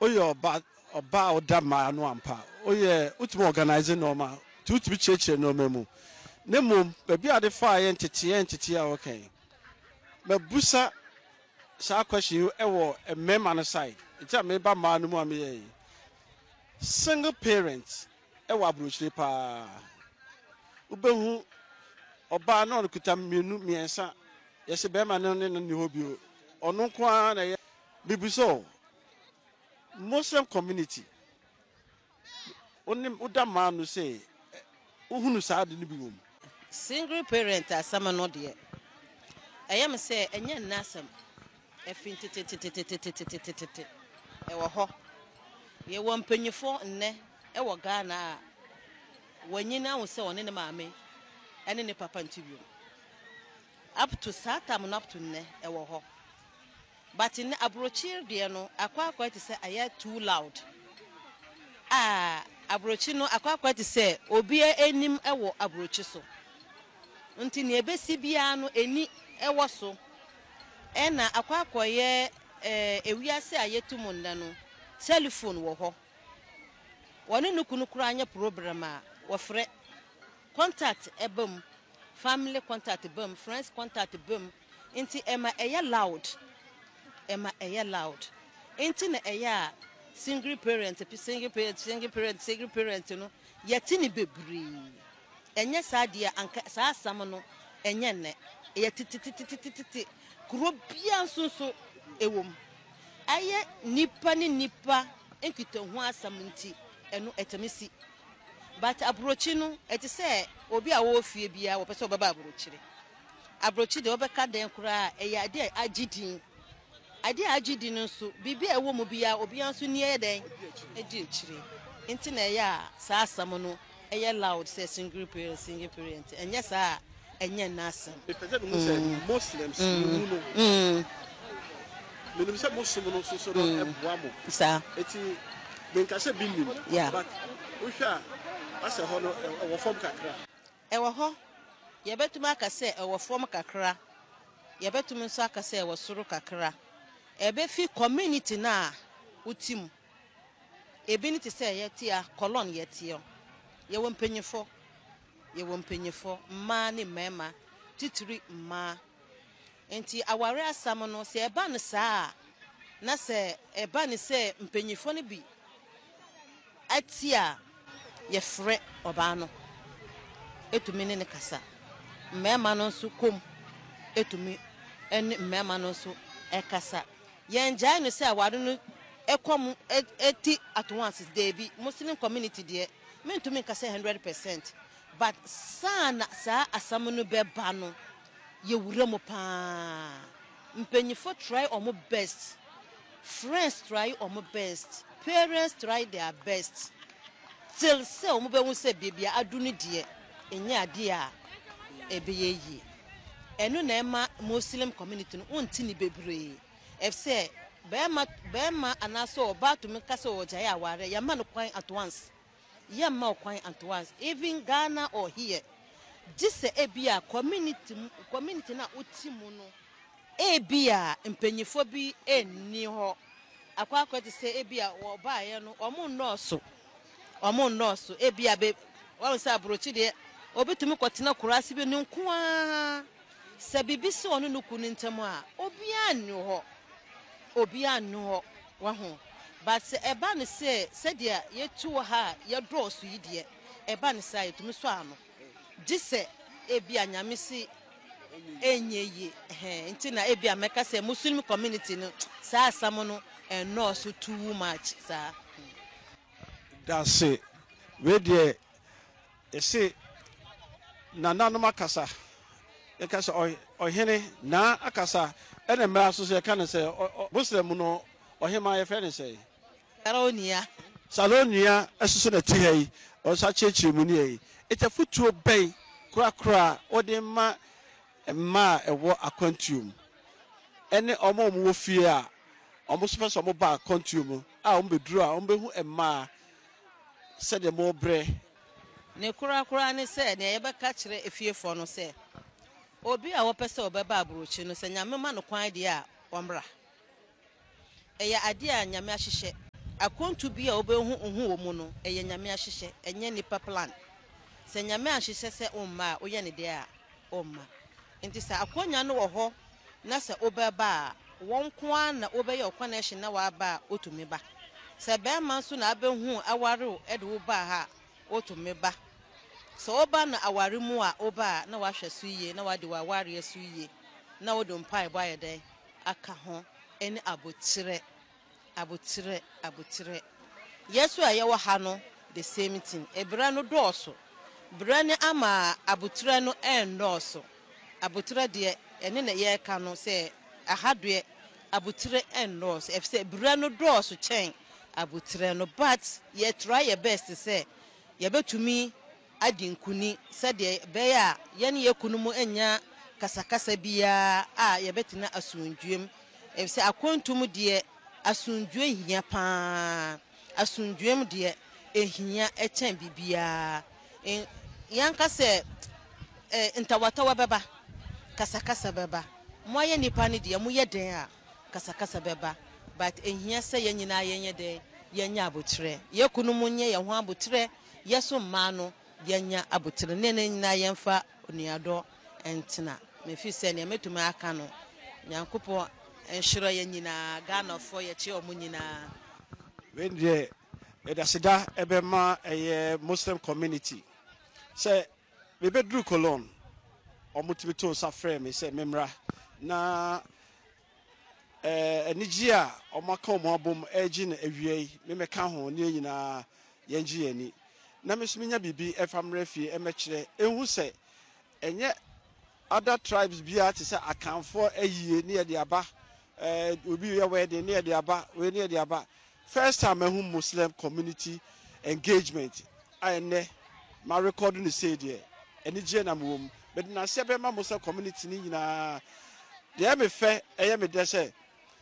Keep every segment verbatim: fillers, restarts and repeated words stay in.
oye oba oba oda ma no ampa oye ultimate organizing normal to to cheche no memu nemu be bia de fa ye ntete ntete a okay me busa sa question you ewo a member no side it's a member ma no mu am single parents ewo abrochire pa ubehu oba na okuta mienu miensa yesi be ma no ne ne hobio ono kwa na ye bibuso Muslim community onim uda ma no say uhunu sa de ne bi wom single parent asama no de eyam say enye nnasam efin titititititititititi ewo ho ye wo mpanyifo nne ewo Ghana a wanyina wo se one ne maame ene ne papa ntibio up to satam up to nne ewo ho but in abrochi de no akwa akwa ti say aye too loud ah abrochi no akwa akwa ti say obi enim ewo abrochi so nti ne ebesi bia no eni ewo so ena akwa akwa ye eh ewiase ayetum nda no telephone wo ho woni nukunu kura anya program a wo frɛ contact ebam family contact ebam friends contact ebam nti ema eya loud ema eya loud nti na eya single parent single parent single parent single parent no yeti ni bebri enye saade anka sa asam no enye ne yetitititititi kuro bia nso ewom aye nipa ni nipa enkita ho asam nti eno etemisi but abrochi no eti say obi a wo fie bia wo pese obaba abrochire abrochi de obeka den kura eye ade agidin ade agidin nso bibia ewo mu bia obi anso ni eden edi echire nti na ya sa asam no eye loud say single parent single parent enye sa enye nasam Muslims no mm me say Muslim no so so eboamo sa eti ben ka say binim but we sha ase ho no ewo form kakra ewo ho ye betum aka say ewo form kakra ye betum nso aka say ewo soro kakra ebe fi community na utim ebi ni ti say ye tia colon ye tia ye wo mpanyefo ye wo mpanyefo mma ni mema titiri mma enti aware asam no se eba no saa na se eba ni se mpanyefo no bi atia ye frɛ oba no etumi ne ne kasa mema no nso kom etumi ene mema no nso ekasa ye njai no se aware no ekom eti at once dey bi Muslim community de me ntumi kasa one hundred percent but sana sa asam no beba no ye wura mo pa mpanyifo try omo best friends try omo best parents try their best till say omo be hu say bibia adunu de enye ade a ebeye yi enu na ema Muslim community no unti ni bebre if say bema bema anaso oba to me kasa ojaye aware ya ma no kwan at once ya ma kwan at once even Ghana or here jise ebia community community na utimu no ebia mpanyifo bi enni ho akwa akwa ti say ebia wo ba ye no omo nurse omo nurse ebia be wo say abrochi de obitumi kwotena kurase bi nko a se bibisi onu nuku ni ntemu a obi annu ho obi annu ho wa ho but eba ne say said dia yetu ha ye draw so yi de eba ne say yetumi so ano jise ebia nyamisi enyeyi eh nti na ebia meka say Muslim community no sa asam no eno so too much sa that's it we dey ese na nanom akasa e ka say ohene na akasa ene mra so say kan say Muslim no ohema ye fe ne say Salonia Salonia esusu na ti hayi o sa chechi mu ni yi ete futuo ben kura kura ode ma ma ewo akwantium ene omo omo wo fie a omo so so omo ba akwantium a omo beduru a omo behu emma se de mo bre ne kura kura ne se ne yebeka kire efiefo no se obi a wo pese obeba abrochi no se nyame ma no kwan de a omra eya ade a nyame ahyehye akontu bi a obehu hu wo mu no eye nyame ahyehye enye nipa plan se nyame ahyehye se umma oye ne de a umma nti sa akonya no wo ho na se obeba a won kwa na obeye connection na wa ba otumi ba se be man so na abehu aware e de wo ba ha otumi ba so oba na aware mu a oba na wa hweso yiye na wa de wa ware asu yiye na wo dom pai ba ye den aka ho eni abotire abotire abotire yesu a ye wo ha no the same thing ebra no dooso bra ne ama abotire no endooso abotire de ene na ye ka no se ahadoe abotire endooso efse bra no dooso chen abotire no but ye try your best say ye betumi adinkuni se de be ya ye ne ye kunu mu enya kasakasa bia a ye betina asundwem efse akontum de asundwe hia pa asundwem de ehia echen bibia yanka se ntawatawa beba kasakasa beba moye nipa ne de mo ye den a kasakasa beba but ehia se ye nyina ye nye de ye nya abotire ye kunu mu nye ye ho abotire ye so mma no ye nya abotire ne ne nyina ye mfa onuado entena me fi se ne metuma aka no nyankopo enhiro ye nyina Ghana fo ye che omu nyina when the edasida ebema eye Muslim community say we be drew colon omutibito safre me say memra na eh enigi a omaka omo abom agi na awie me meka ho ne nyina yengi yani na mesumenya bibi efamra fie emekire ehu se enye other tribes bia te say akanfo ayie ne ye de aba eh obi ye wedding ne ye de aba we ne ye de aba first time ehu Muslim community engagement ane ma record ni say there enigi na mwom but na se be ma Muslim community ni nyina de me fe eye me de say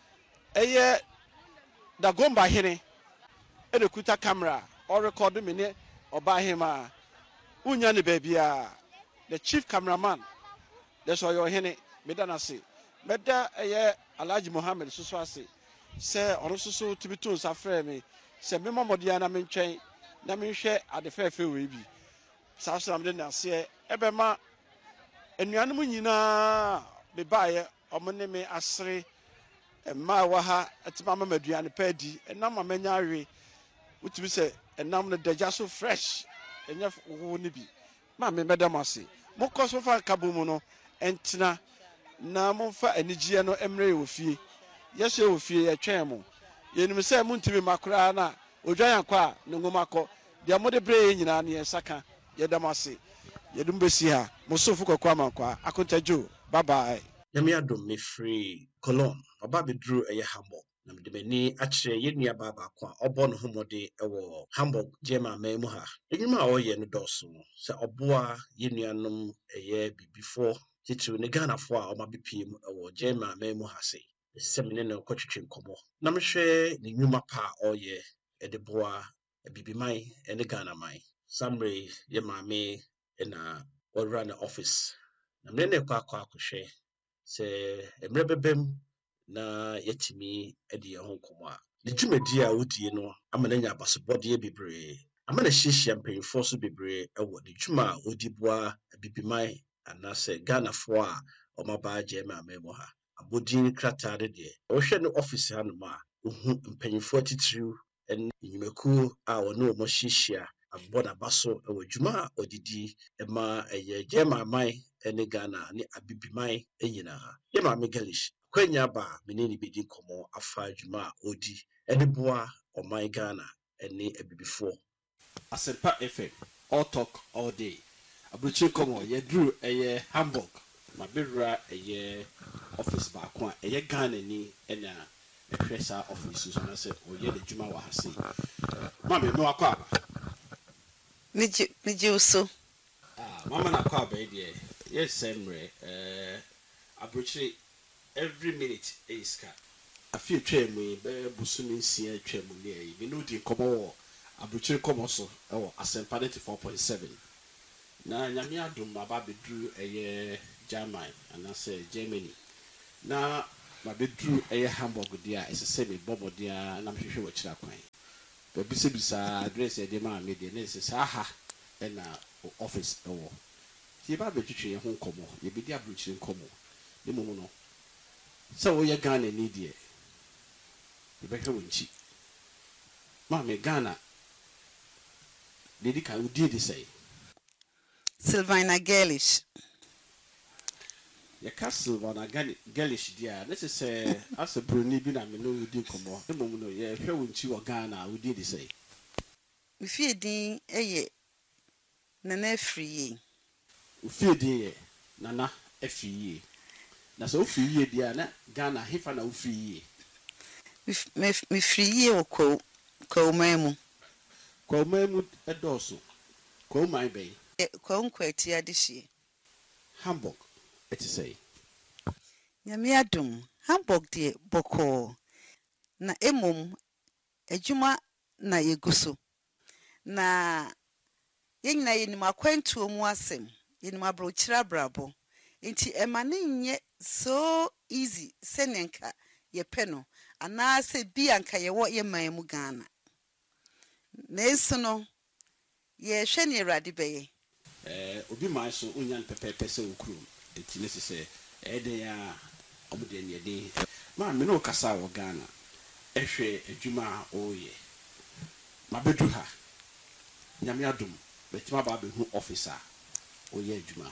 eye da gomba hene e de kuta camera or record me ne oba hema unya ne ba bia the chief cameraman that's why your hene me da na say meda eye Alhaji Mohammed so so ase say ono so so tibito safre me say me mamodia na me ntwen na me hwe ade fefe we bi sa so am de na se ebe ma enuanum nyina be baaye omo ne me asre ma wa ha atima ma maduane pa di enam ma manya awe utimi se enam no daja so fresh enye wo ne bi ma me medam ase mokoso fa kabomu no entena na monfa anigie no emre ofie yese ofie ye twen mo yenim se muntimi makora na odwan akwa ne ngomakọ de amode bre nyina na yesaka yedam ase yedum besi ha mosofu kokwa mankwa akontajo bye bye. Yami adom me free Cologne oba bedru eye Hamburg na me de mani akire ye nua baba kwa obo no homode ewo Hamburg jema memu ha enyuma oye no doso se oboa ye nuanom eye bibifo titu ne Ghana fo a oma bepiem ewo jema memu ha se semine no kwatwetwe nkomo na mehwe ne nyuma pa oye edeboa bibiman ene Ghana mai samre ye maame na ora na office na me ne kwa akwa akohwe se emre bebem na yetimi edi ho komo a ne dwumadi a wodie no amana nya basobode bebre amana hihia mpanyimfo so bebre ewo ne dwuma a odiboa bibiman anase Ghana fo a omaba jema amemo ha abodin krata de de ohwe ne office ha no ma ohu mpanyimfo titiriw en nyimaku a wono mo hihia abona baso ewo dwuma odidi ema eye jema mai ene Ghana ne abibiman enyina ye ma megalish kwanya ba meneni bedi komo afa dwuma odi ene boa oman Ghana ene abibifo Asempa F M all talk all day abruchi komo ye drew eye Hamburg ma bedra eye office ba kwa eye Ghana ni ena ehwesa office so na se oye de dwuma wa hase ma me no akwa ba Miji miji uso ah mama na kwa ba de yes semre eh abruchi every minute is ka afi twemu be busumi nsia twemu ne yi me no di komo wo abruchi komo so ewo Asempa ninety-four point seven na nyame adom aba bedru eye Germany anase Germany na ma bedru eye Hamburg dia esese me bobo dia na mhwehwe wa kira kwan bisa bisa address e de ma me de ne se saha e na office e wo ti ba be twetwe ho nkomo ye bi di abrochire nkomo ne mo no se wo ye Ghana ni de e be hwe wonchi ma me Ghana dedi kan udi de say Sylvina Girlish. ya castle wana Girlish dia ne se se asa broni bi na me no udi nkomo ne mo no ye hwe wonchi wo Ghana udi de say Mfie din eye Nana Afriye. ufie din ye Nana Afriye na so ufie dia na Ghana hefa na ufie Mfriye okwo kwa umemu. kwa umemu edoso kwa umai bay Kwa unkweti adishie. Hamburg eti say Nyame adom Hamburg de boko na emom adwuma na yeguso na yenyina yenim akwantuo mu asem yenim abrochira brabo enti emane nye so easy senenka yepeno ana se bi anka yewo yeman mu Ghana na eso no ye hwe ne Awurade beye eh obi mai so onyan pepepe se okrum eti ne se eh de ya omude ne de ma me no kasa wo Ghana ehwe adwuma oye mabedu ha nyame adom betima ba be hu officer oye adwuma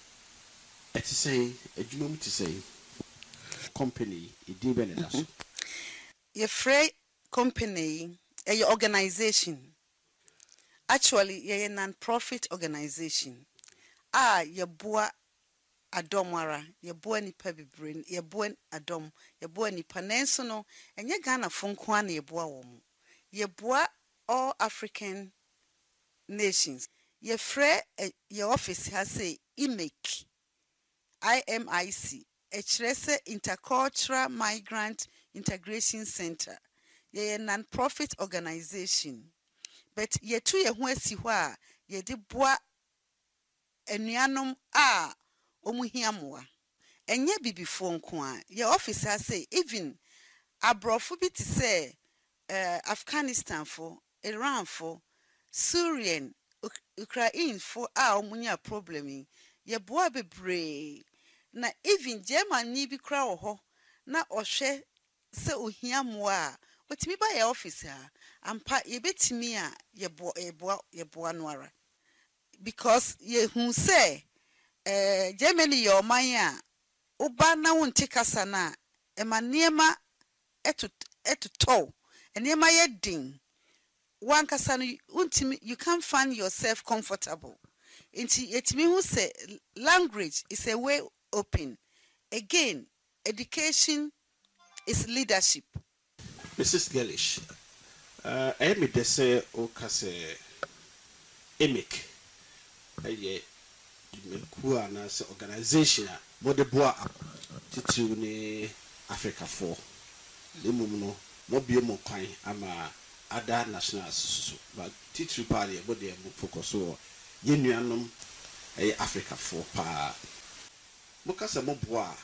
eti say adwuma mu ti say company edi be ne da so ye free company a organization actually ye non-profit organization ah ye boa adomwara ye boa nipa bibre ye boa adom ye boa nipa nenso no enye Ghana fonko ana ye boa wo mu ye boa all African nations ye free ye office has say I M I C I M I C Echrese Intercultural Migrant Integration Center ye non-profit organization but ye tu ye ho asi ho a ye de boa anuanom a omuhia moa enye bibifo nko a ye office ha say even abrofo bi ti say uh, Afghanistan for Iran for Syrian Ukraine for a omunya problem ye boa bebre na even Germany bi kra wo ho na ohwe se ohia moa a otimi ba ye office ha ampa ye betimi a ye boa ye boa ye boa no ara because ye hu say eh Germany ye oman a oba na wonte kasa na ema niema etu etuto niema ye din one kasa no untimi you can't find yourself comfortable inti etimi hu say language is a way open again education is leadership. Missus Girlish uh I me de say o kase emic eye me ku ana se organization a body boa titu ne Africa for le mum no mo bie mo kwan ama other nationals so but titu party body mo focus o ye nuanom eye Africa for pa mo kase mo boa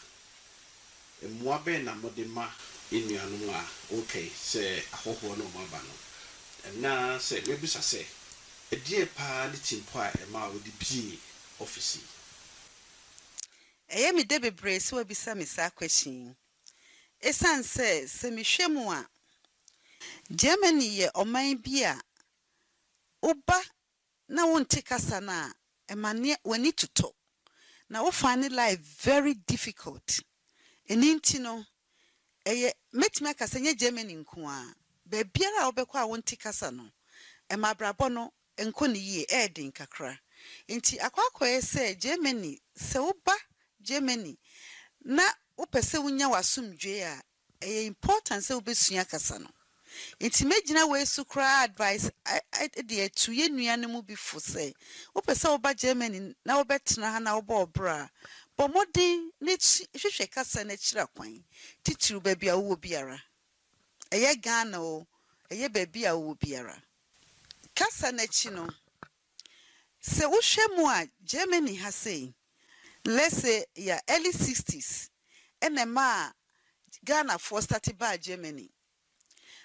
mo abe na mo de ma enuanom a okay say ahoho no mo ba no na say we bisa say edie pa ne timpo a e ma wo di bi office Eye mi de bebre se wa bisa me sa question esan se se mi hwemu a Germany ye oman bi a oba na wonte kasa na emane wani tuto na wo find life very difficult eninti no eye metime akasa nye Germany nko a be biara obekọ a wonte kasa no emabrabo no enko ne yie edin kakra enti akwakoye se Germany se oba Germany na opese wunya wasumdwe a eye important se obesua kasa no enti megina we su kra advice de atu ye nuane mu bi fo se opese oba Germany na obetena ha na oba obra bomodi ne hwehwe kasa na kira kwan titiru ba bia wo biara eye Ghana o eye ba bia wo biara kasa na chi no se wo hwemu a Germany ha say let's say yeah early sixties ene ma Ghana for started by Germany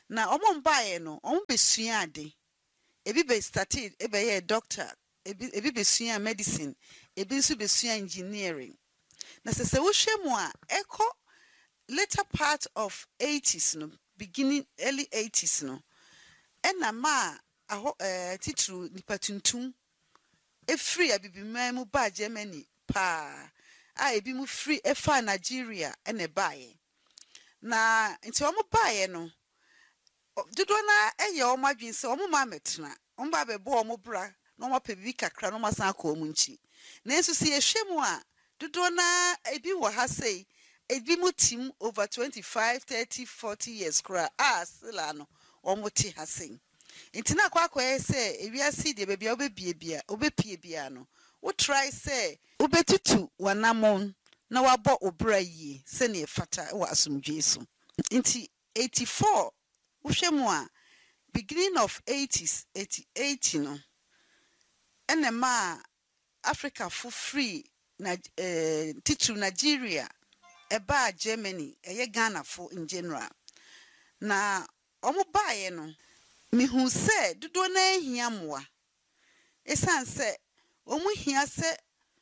na omo mbae no omo besua ade ebi be started ebe ye doctor ebi ebi besua medicine ebi nso besua engineering na sese wo hwemu a eko later part of eighties no beginning early eighties no ena ma aho eh titru nipa tuntum efiri abibiman mu ba Germany pa a ebi mu free efa Nigeria ene baaye na nti omo baaye no dodo na eye omo adwen se omo ma metena omo ba be bo omo bra na omo pa bibi kakra na omo san ka omo nchi na enso se yehwemu a dodo na ebi wo ha sei ebi mu tim over twenty-five thirty forty years kra a sila no omo ti ha sei nti na kwa kwa se ewiase de bebia obebie bia obepie bia no wo try say obetutu wanamon na wabɔ obra yie se ne fata wɔ asomdwe so nti eighty-four wohwemu a beginning of eighties eighty-eight no ene ma Africa for free na eh, titru Nigeria eba Germany eye Ghana for in general na omo baaye no mihu se dodo na ehia moa esan se omu hia se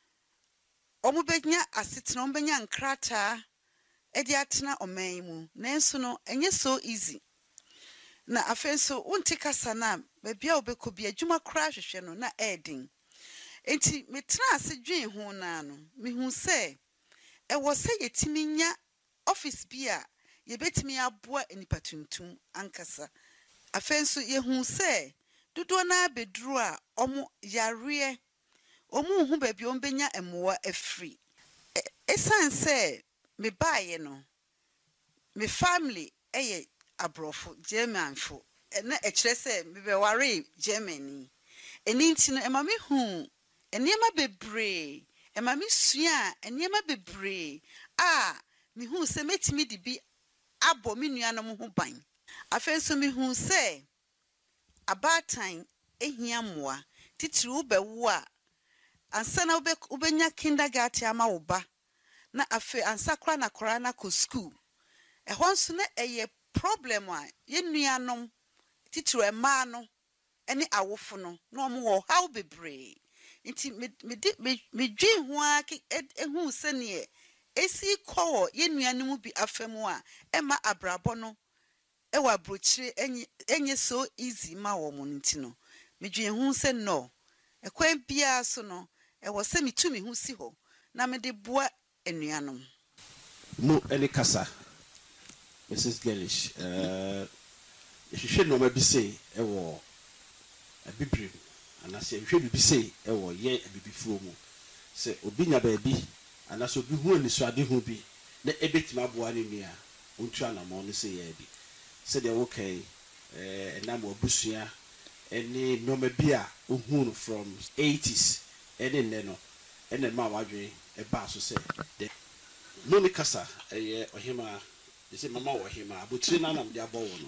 omu benya asetena omu benya nkrata edi atena oman mu nanso no enye so easy na afenso wonte kasa na bebia obekobia adwuma kra hwehwe no na edin enti metra ase dwen ho na no mihu se e wo se yetimi nya office bia yebetimi aboa enipa tuntum ankasa afenso yehu se dodo na bedru a omo yare omu hu baby ombenya emoa afri esan se me baaye no me family eye abrofo Germanfo na ekire se me be ware Germany eni nti no ema me hu eniema bebre ema me sua eniema bebre a me hu se metimi de bi abo me nuanom ho ban afenso me hu se abatan ehia moa titiri wo bewo a ansa na ubenya kindergarten ama wo ba na afe ansa kra na kra na ko school e honso na eye problem a yenuanom titiri ema no ene awofo no na omo wo how bebre nti me me me dwen ho a ehu se ne esi ko yenuanom bi afemu a ema abrabo no e wa brochire enye enye so easy ma wo mo nti no me dwen hu se no e kwan bia so no e wo se mitumi hu si ho na me de boa enuanom mu ene kasa Missus Gelish eh ehwehwe no ma bi sei e wo abibrim anase ehwehwe bi sei e wo ye abibifuo mu se obi nya ba bi anase obi hu ani so ade hu bi na ebetima aboa ne nua ontua na mo no se ye bi se de wo kai eh na mo busua ene no ma bi a ohun from eighties ene ne no ene ma wadwe e ba so se de no ni kasa eh ohima de se mama ohima abotire na nam de abowo no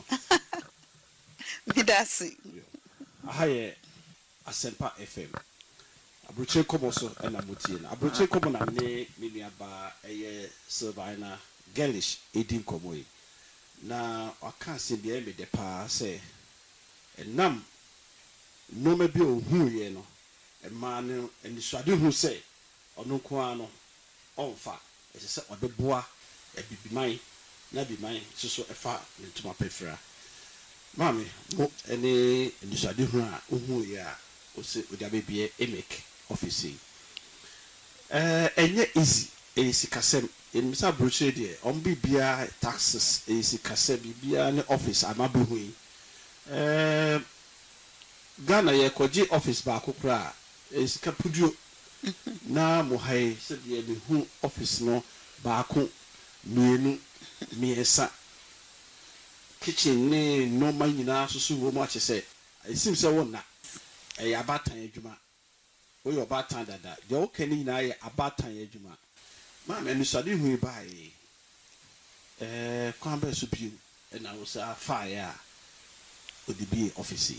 midasi ahaye Asempa F M abotire kobo so ena motie na abotire kobo na ne mini aba eye Silvana Gelish edin komoyi na aka se bia me de pa se enam no ma bi ohun ye no e ma ne enisuade hu se ono ko ano onfa ese se odeboa e bibiman na bibiman soso efa ntuma pefra mami mo ene enisuade hu a ohun ye a o se odi abebie emek office eh enye easy e sikasem enimisa brochure de on bibia taxes e sikasem bibia ne office amabehu yi eh Ghana ye koje office ba akokra e sika pudio na mo hai se de be hu office no ba ako mienu miesa kitchen ne no man nyina susu wo mo ache se esim se wona e abatan adwuma wo yo abatan dada de wo kani na ye abatan adwuma ma me nusade hu ba yi eh kwa ba so bio e na wo sa fa ya odibi office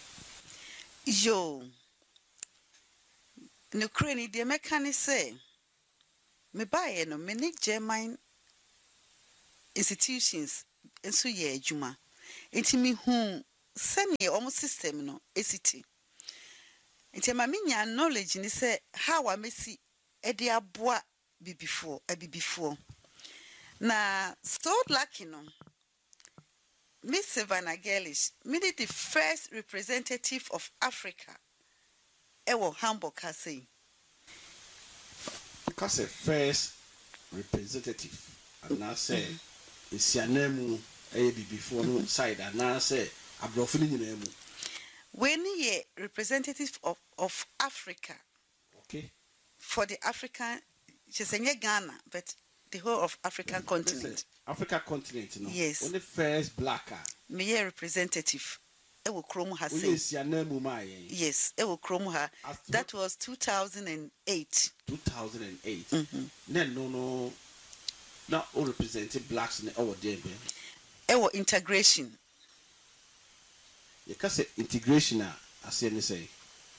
yo no crane de mechanic say me buy no me ni German institutions enso ye adwuma enti me hu sɛnea ɔmo system no esiti enti ma me nya knowledge ni sɛ how a mesi ɛde aboa bibifoɔ abibifoɔ na so lucky no Miss Savannah Girlish me the first representative of Africa ewo Hamburg ha say Because a first representative and now say it's your name before no side and now say abrofo ni nyina mu when ye representative of, of Africa okay for the African she's in Ghana but the whole of African continent Africa continent no yes only first blacker me ye representative ewo krom ha say yes your name ma yes ewo krom ha that was two thousand eight two thousand eight then no no now all representing blacks in our there be ewo integration you can say integration as say say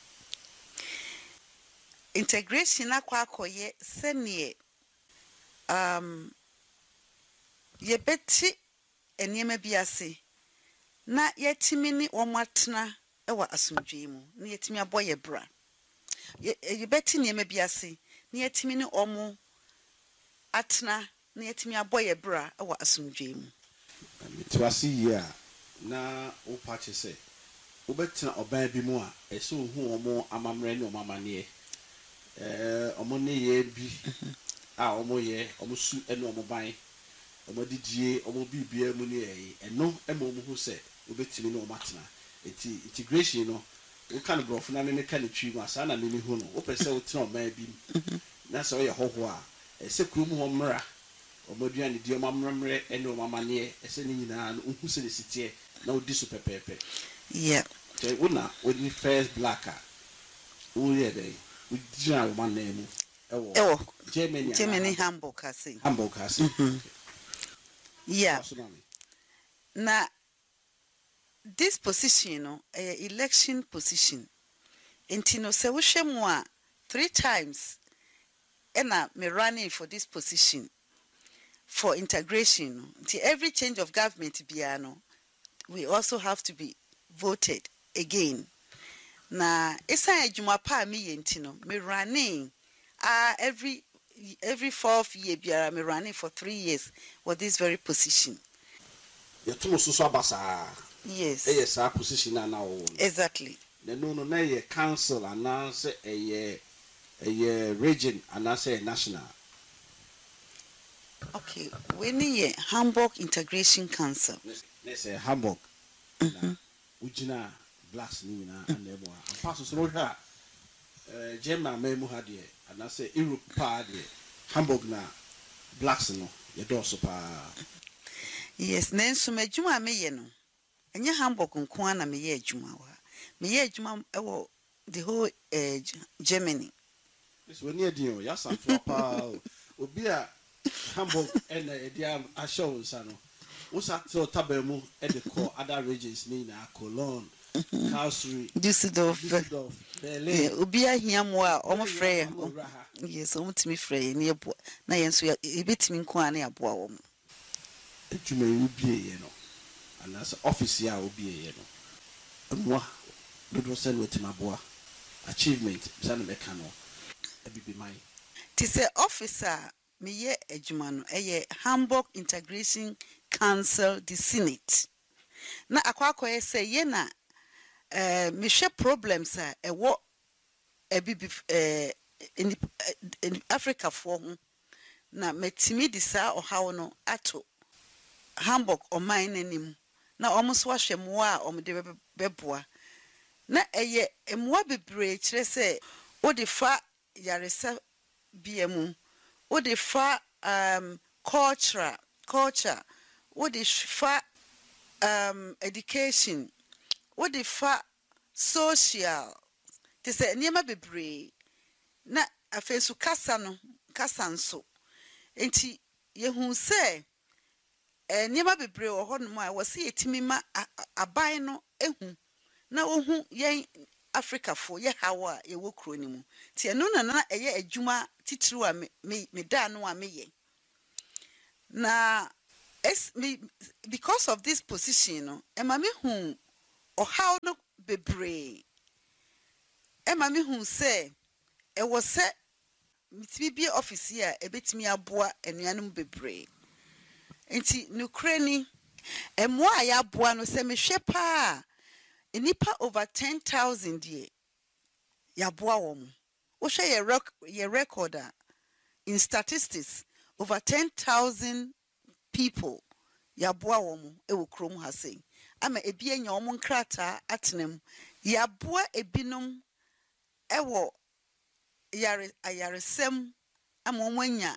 integration akwa akoye sene um ye beti enema biase na yetimi ni omatena ewa asomdwe mu na yetimi aboye bra ye beti enema biase na yetimi ni omo atena na yetimi aboye bra ewa asomdwe mu mitwasi ya na o pache say o betina oban bi mu a eso hu omo amamre ni omo amane eh omo ne ye bi a omo ye omo su ene omo ban omo didie omo bibia mu ne eh eno e mo mu hu se obetimi no matena eti integration no wo kan brofo na me kan twi mu asa na me hu no wo pese wo tena oman bi na so ye hoho a ese kumu ho mra omo duane di omo amramre ene omo amane ese ni nyina no hu se ne sitie na odi so pepepe yeah so una wo the first blacker wo ye dey wo dina wo man name ewo ewo Germany Germany Hamburg ha say Hamburg ha say yeah na this position no a election position intino se wo hwemu a three times ena me running for this position for integration until every change of government biano we also have to be voted again na esa adwuma pa me yentino me running uh every every fourth year biara me running for three years for this very position ya tumo so abasa yes eh yes a position na na wo exactly na no no na ye council and say eh eh region and say national okay we need Hamburg Integration Council let's say Hamburg na ujina blacks ni na anemo a pass so hwa eh German memu ha de and say Europe pa de Hamburg na blacks no ye do so pa yes nenso madwuma me ye no enye Hamburg nko na me ye adwuma wa me ye adwuma ewo the whole uh, Germany this when you dey ya sanfo pa obi a Hamburg and dia a show sano usa so tabemu e de call other regions ni na Cologne Karlsruhe Düsseldorf Düsseldorf Berlin obi ahia mo a omo frɛ yes omo timi frɛ ni ebo na yenso ebetimi nko a na aboa wo etuma yi bie ye no anasa office ya obi ye no nwa dodo sɛ no etima aboa achievement sana meka no ebibi mai ti sɛ officer me ye adwuma no eye Hamburg Integration Council the Senate na akwa akoye sɛ ye na eh me hwɛ problems a ewo ebibi eh in, in Africa for ho na metimi di saa ohaw no ato Hamburg oman nanim na omo so ahwɛ moa a omo de beboa na eye emoa bebre kire sɛ wo de fa yaresa biamu wo de fa um culture culture wo de fa um education wo de fa social te sɛ niema bebre na afensu kasa no kasa nso enti yehu sɛ eh niema bebre wo hɔ no ma wo se yetimi ma aban no ehu na ohu yen Africa fo ye hawa ye wo kro ni mu ti eno na na eye adwuma titiru a me me da no a me ye na es me because of this position no ema me hu ɔhaw no bebree ema me hu say e wo se mitimi bi office a ebetimi aboa anuanom bebree nti nukre ni ɛmoa a yɛaboa no sɛ mehwɛ paa nipa over ten thousand ye yɛaboa wɔn wohwɛ yɛ rec yɛ record a in statistics over ten thousand people yɛaboa wɔn ɛwɔ kurom ha sei ama ebi anya wɔn nkrataa atenam yɛaboa ebinom ɛwɔ yare ayaresɛm ama wɔn anya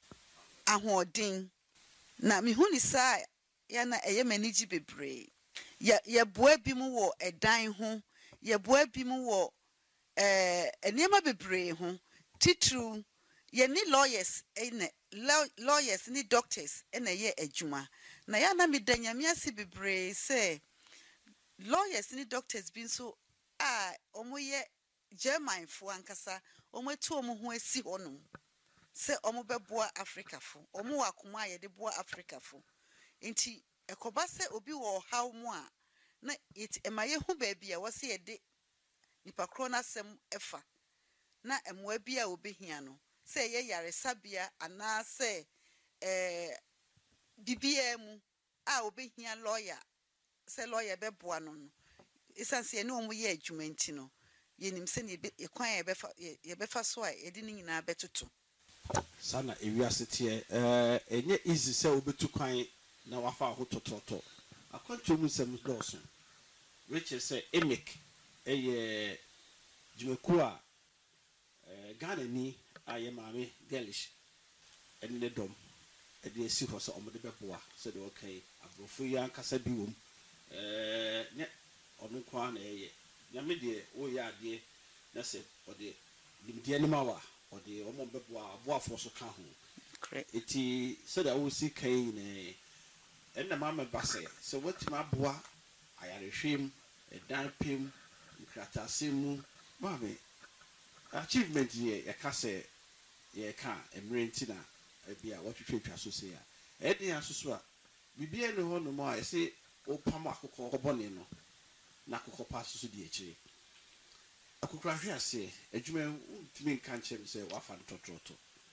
ahoɔden na mehu ni saa ya na ɛyɛ manigi bebree ya yɛboa bi mu wɔ ɛdan ho yɛboa bi mu wɔ ɛɛ nneɛma bebree ho titiri yɛne lawyers ɛna lawyers ne doctors ɛna ɛyɛ adwuma na ya na meda nyame ase bebree sɛ lawyers ne doctors bi nso a wɔn yɛ German fo ankasa wɔn atu wɔn ho asi hɔnom sɛ wɔn bɛboa Africa fo wɔn wɔ akoma a yɛde boa Africa fo nti ekoba sɛ obi wɔ ɔhaw mu a na it ema yehu baabi a wɔse yɛde nipa kro na asɛm ɛfa na ɛmoa bi a obehia no sɛ yɛ yaresabea anaa sɛ eh bibia mu a obehia lawyer sɛ lawyer bɛboa no no esanse ne omo yɛ adwuma nti no yenim sɛ ne yɛkwan yɛbɛfa yɛbɛfa so a yɛde ne nyinaa bɛtoto sana ewiase tie eh enye easy sɛ obetu kwan na wafa ho tototo akwantu mu nsɛm dɔɔso which is say emic ɛyɛ dwumaku a eh Ghana ni ayɛ maame girlish ɛne ne dɔm ɛde esi hɔ sɛ ɔmo de bɛboa sɛ de okay abrofo yi ankasa bi wom eh ne ɔno kwa na ɛyɛ nyame de o yɛ ade na sɛ ɔde limdeɛ ne mawa ɔde ɔmo bɛboa aboafo so ka ho eti sɛ de o si kai ne ɛna mama basɛ sɛ watimi aboa ayarehwem ɛdan pem nkratasem mu maame achievement yɛ yɛka sɛ yɛka emrenti na bia watwetwetwa so sɛ ya ɛde asoso a bibia ne hɔ no mu a ɛsɛ opam akokɔ kɔbɔne no na akokɔ pa so so di akyire akokɔ ahwe ase adwuma ntimi nka nkyɛm sɛ wafa no totroto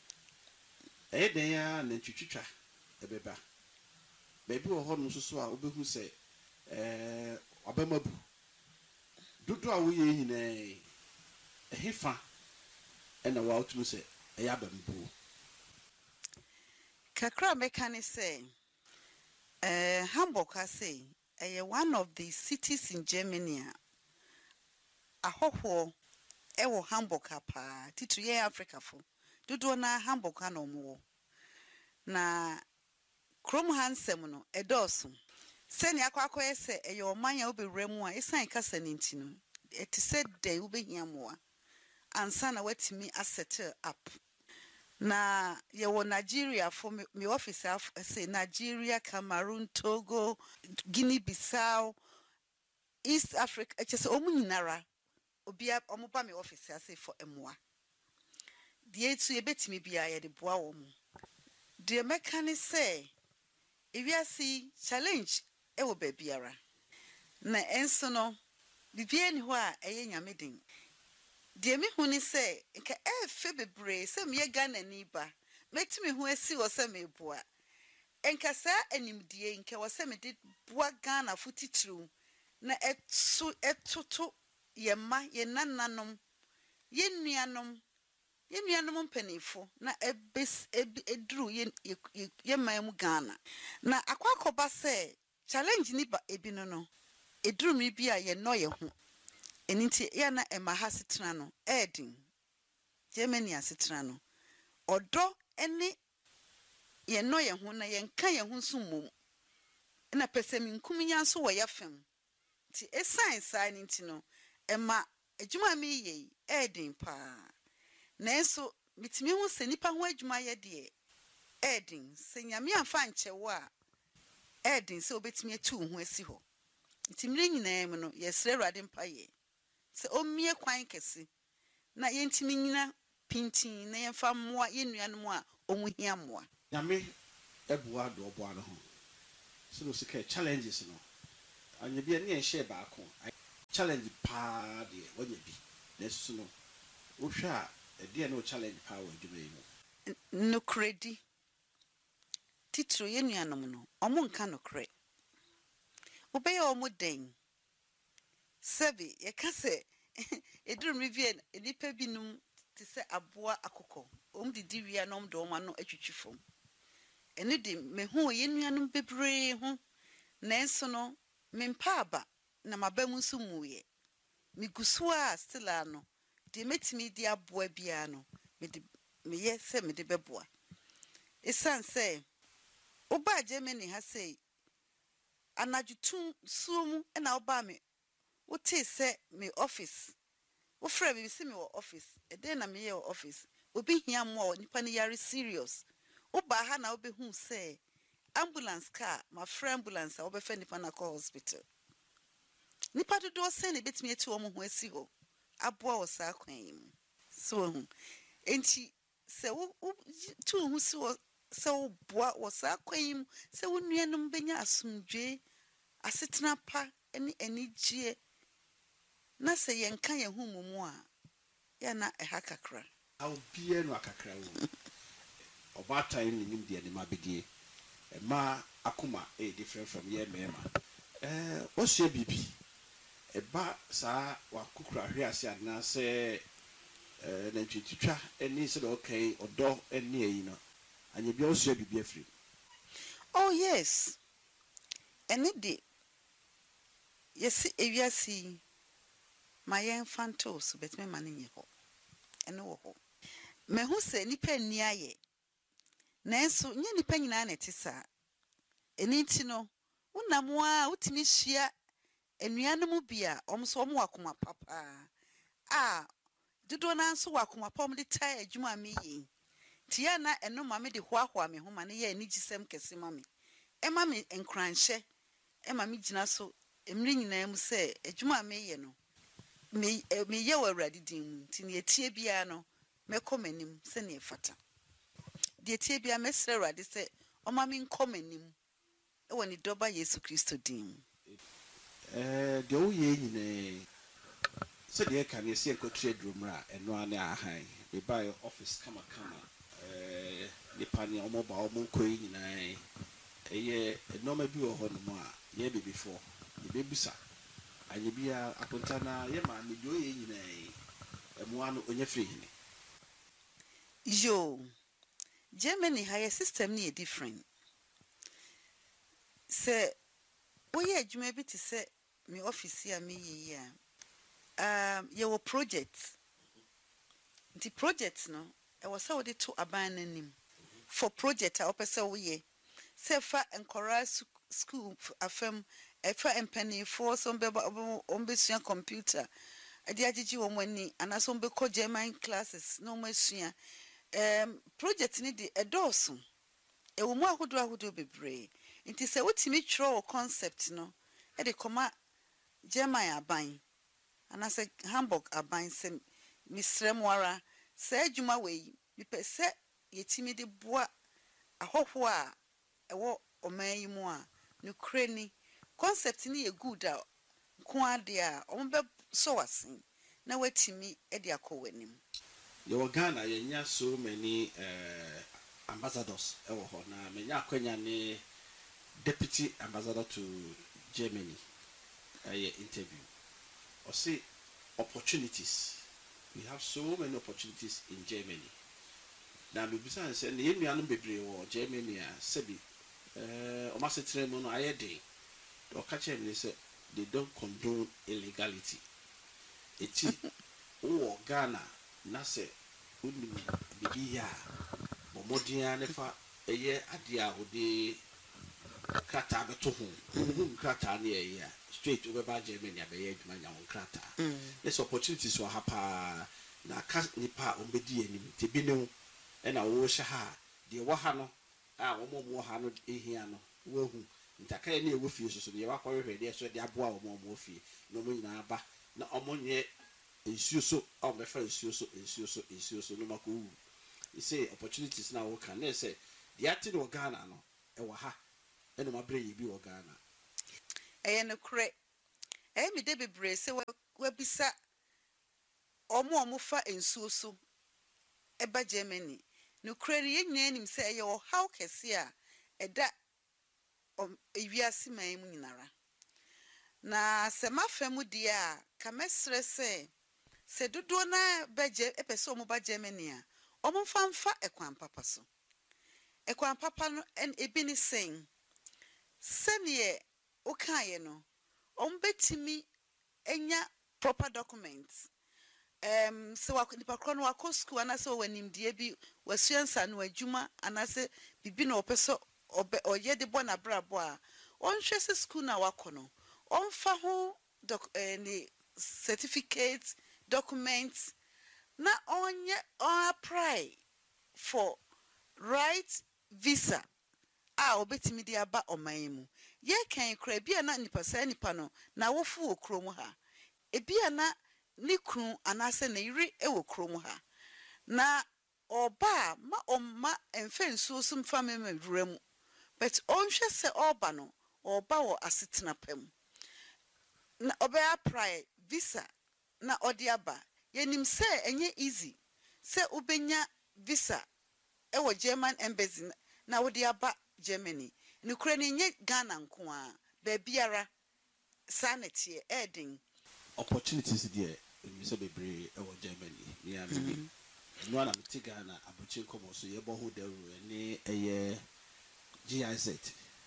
ɛyɛ den ya na ntwetwetwa ɛbɛba baby wɔ hɔ no so so a obehu sɛ eh abamabu dodo a woyɛ nyinaa ehefa ɛna wa otumu sɛ ɛyɛ abambu kakra meka ne sɛ eh Hamburg ha say ɛyɛ one of the cities in Germany a ahɔhoɔ ɛwɔ Hamburg ha paa titu yɛ Africa fo dodo na Hamburg ha na ɔmo na krom hansem no ɛdɔɔso sɛni akwakoyɛ sɛ ɛyɛ ɔman a obewura mu a esan kasa ne ntino ɛte sɛ dɛ wobehia moa ansa na watimi assettle up na yɛwɔ Nigeria for me office say Nigeria, Cameroon, Togo, Guinea Bissau, East Africa ɛkyɛ sɛ ɔmo nyinara obi a ɔmo ba me office say for emoa die etu ebetimi bia yɛde boa wɔ mo de meka ne sɛ ewiase challenge ewo baabiara na enso no bibie ni ho a eye nyame den de me hu ni se nka efe bebre se me Ghana ni ba metimi ho asi wo se me boa enka sa animdie nka wo se me de boa Ghana futitiru na etu etutu ye ma ye nananom ye nuanom ye nuanom mpanifo na ebes eduru ye ye man mu Ghana na akwakoba se challenge ni ba ebi no no eduru mi bi a ye no ye ho eninti ya na ema ha setena no edin Germany asetena no odo ene ye no ye ho na ye nka ye ho nso mom na pese mi nkuminya nso wo ye fem ti esan sai ninti no ema adwuma mi ye edin pa na enso mitimi hu se nipa ho adwuma ye de edin se nyame afa nche wo a edin se obetimi atu ho asi ho ntimire nyinaa mu no yesre Awurade mpa ye se omie kwan kese na yentimi nyina pintin na yemfa mmoa yenuanom a omu hia mmoa nyame ɛboa do ɔboa no ho so no sika challenges no anya bia ne share baako challenge pa de wanya bi na so no wo hwa a de no challenge pa wo adwuma yi mu no kredi titro ye nuanom no omo nka no kre obey omo den sebi ye ka se eduru mi bi enipa binum te se aboa akokɔ om didi wia nom do ma no atwitwi fom ene de me hu ye nuanom bebre ho nanso no me mpa aba na mabamu nso muye me gusu a still ano de metimi di aboa bia no me de me ye se me de beboa esan se oba Germany ha sei anajutu sumu na oba me wote se me office wo frɛ me se me wo office e dey na me ye office obi hia mo nipa ne yare serious oba ha na obehu se ambulance car ma frɛ ambulance a obefa nipa na call hospital nipa do do se ne betimi eti wo mo ho asi ho aboa wo sa kwan mu so hu enti se wo tu hu si wo se wo boa wo sa kwan mu se wo nuanom benya asomdwe asetena pa eni enigye na se yenka ye hu mumu a ya na eha kakra aw bia no akakra wo obata ni nim de ne mabedie e ma akoma e different from ye mema eh wo se bibi e ba sa wa kukura hwe ase adna se eh na twitwa eni se do okay odo eni eyi no anya bia wo se bibi afri oh yes eni de yes ewiasi my infantos bet me mane nye ho ene wo ho me hu se nipa ni aye nanso nye nipa nyina na tisa eni ti no unam a utimi hia enuanom bia omso omo akoma papa a dodo na nso wakoma pom de tai adwuma me yi tia na eno ma me de hoahoa me ho ma ne ye ani gisem kese ma me e ma me enkranhye e ma me gina so emri nyina mu se adwuma me ye no me me ye wa awurade din mu ti ne etie bia no mekomanim se ne fata de etie bia mesre awurade se o ma me nkomanim e woni doba Yesu Kristo din eh de o ye nyine se de ka ne se enkotre adromra eno ane ahan be buy office kama kama eh ni pani omo ba omo nkoyi nyina eye enoma bi wo ho no a ye be before ye be bisa anye bia akonta na ye ma me de o ye nyina emu ano onye free hini yo Germany higher system ni different se we ye adwuma bi te se me office ya me yi ya um ye wo project the project no e was how they to abandoning for project a opese wo ye se fa enkora school afem e fa empany for some be ombesua computer ade agigi wo mani anaso be ko German classes no masua um project ni de edoso e wo mu ahodo ahodo bebre nti se wotimi twro concept no e de koma German aban anase Hamburg aban se misremwara se adwuma we mi pese yetimi de boa ahoho a ewo oman yi mu a no kreni concept ni ye good a ko ade a ombe so wasen na watimi e de akowanim yo Ghana ye nya so many uh, ambassadors e wo ho na me nya akwanya ne deputy ambassador to Germany uh, interview or say opportunities. We have so many opportunities in Germany. Now, we besides say the Indian baby or Germany, Sebi, uh, Omasetre Mono Ayede, or catch them, they say they don't condone illegality. It's oh Ghana, Nase, Undi, Bibia, Momodia, Nefa, a year at the Audi Krata Betohum, Krata near here. Straight over by Germany, I be my own crata. There's opportunities for hapa na cast nipa umbedi and tibino and I wash ha. The wahano, ah, one more hano, a hiano, wohu, in Takay near with you, so the Waka ready, so the abwa or more morphe, no more naba, no ammonia, and so, oh, my friend, so, so, and so, so, and so, so, no maku. You say opportunities now, can they say the acting of Ghana, no, a waha. ɛna ma brɛ yi bi wɔ Ghana. ɛyɛ no korɛ ɛyɛ me de bebree sɛ wabisa ɔmo ɔmo fa nsuo so ɛba Germany no korɛ ne yɛnyina nim sɛ ɛyɛ ɔhaw kɛse a ɛda ewiase man mu nyinara na sɛ mafa mu die a ka mɛsrɛ sɛ sɛ dodoɔ na bɛgye ɛpɛ sɛ ɔmo ba Germany a ɔmo mfa mfa ɛkwan papa so ɛkwan papa no ebi ne sɛn sɛneɛ wokaeɛ no ɔmo bɛtumi enya proper documents um sɛ wakɔ nipa korɔ no wakɔ school anasɛ ɔwɔ nimdeɛ bi wasua nsa no adwuma anasɛ bibi na ɔpɛ sɛ ɔbɛ ɔyɛ de bɔ na brabɔ a ɔnhwɛ sɛ school na wakɔ no ɔmfa ho doc eh, ne certificate documents na ɔnyɛ ɔn apply for right visa a obetimi de aba ɔman mu ye kan kra bia na nipa sa nipa no na wofu wɔ krom ha ebia na ne kunu anase na yiri e wɔ krom ha na ɔba ma ɔma emfa nsuo so mfa mema wura mu but ɔnhwɛ sɛ ɔba no ɔba wɔ asetena pam na ɔbɛ apply visa na ɔde aba yenim sɛ enye easy sɛ ubenya visa e wɔ German embassy na wode aba Germany ne kura ne nye Ghana nko a ba biara sanete edin opportunities there we say bebre e wɔ Germany me and me no na me Ghana abuchi nkomo so ye bo ho daru ne eye G I Z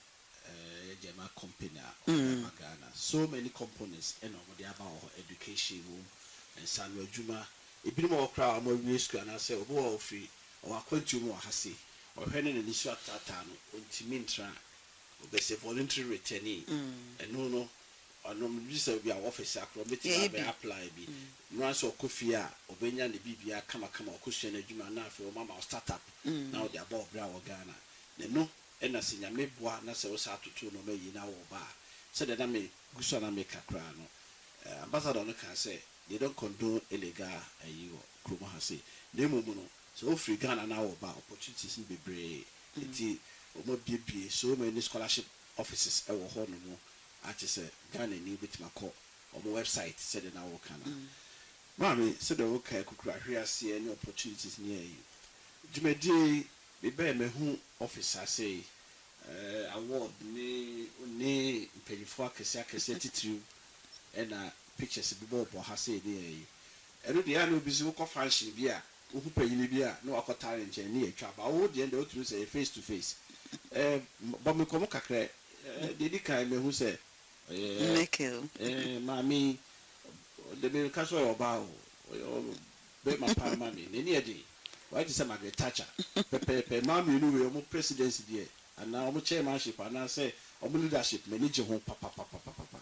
eh German company of Ghana so many components and omo de aba ho education room and sanu adwuma ebinim wɔ kra amo wie school na say obo wɔ free o akwantu mu wɔ hase ɔhwɛ ne ni so atata no ontimi ntra obese voluntary returnee eno no ɔno bisa bi a office akro beti ba apply bi no aso kofi a obenya ne bibia kama kama okosua na adwuma na afi o mama startup na o de aba obra wɔ Ghana ne no ɛna senya meboa na sɛ wo sa atoto no mayi na wo ba sɛ de na me guso na me kakra no ambassador no kan sɛ they don't condone illegal ayi wo krom ha say na emu no so free Ghana na wo ba opportunities be bebre enti o mo biebie so many scholarship offices e wo ho no mo ati say Ghana ni betima ko o mo website said na wo kana mami said wo kai kukura hwe ase any opportunities ni ayi djumedi be be me hu officer say eh award ni ni mpanyifo akese akese titiriu ena pictures bi bo bo ha say ni ayi eno de ya no bi so ko function bi a wo panyini bi a na wakota nche ni atwa ba wo de ende o tru say face to face eh bo me komo kakra eh de di kan me hu say eh Michael eh mami de me ka so oba o be ma pa mami ne ni e di why just say Margaret Thatcher pepe pe mami nu we o presidency there and now o chairmanship and now say o leadership manage ho papa papa papa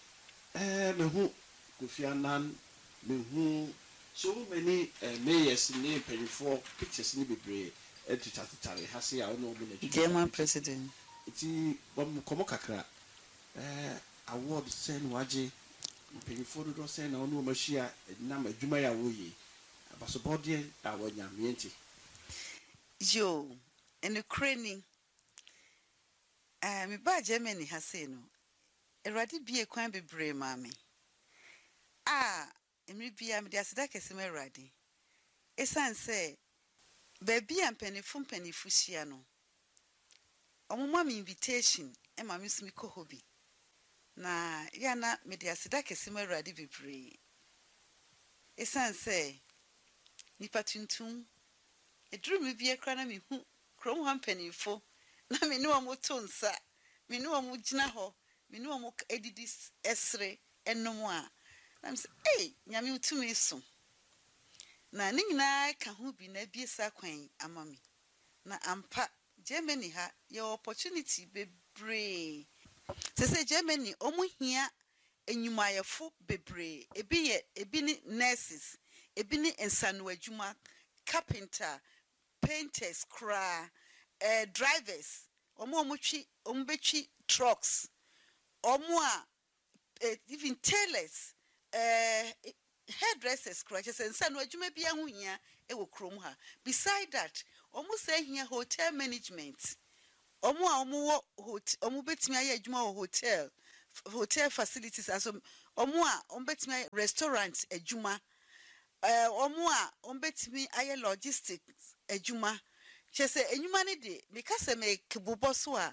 eh me hu Kofi Annan me hu so many uh, mayors in the pennyfo pictures ni bebre editatare ha say a no be German president iti bom komo kakra eh award sen waje pennyfo do sen na no machia na madwuma ya woyi abasobode awanya mienti yo in Ukraine eh me ba Germany ha say no erade bie kwan bebre mami ah emi bia me dia seda kese me erade esan se ba bia mpanifu mpanifu hia no omuma me invitation e ma me sumi ko hobi na ya na me dia seda kese me erade bebre esan se nipa tuntum eduru me bia kra na me hu krom ha mpanifo na me ne omo to nsa me ne omo gina ho me ne omo edidi esre enom a na me say eh nyame utumi so na ne nyina ka ho bi na biesa kwan amami na ampa Germany ha your opportunity bebre se se Germany omo hia enyumayefo bebre ebi ye ebi ni nurses ebi ni ensanu adwuma carpenter painters kra eh drivers omo omo twi omo betwi trucks omo a uh, even tailors uh, hairdressers kra just ensanu adwuma bia ho hia e wo krom ha beside that omo say hia hotel management Omo a omo wo hot omo betimi aye adwuma wo hotel f- hotel facilities aso omo a omo betimi aye restaurant adwuma eh omo a omo betimi aye logistics adwuma chese enwuma ne de because me kebobo so a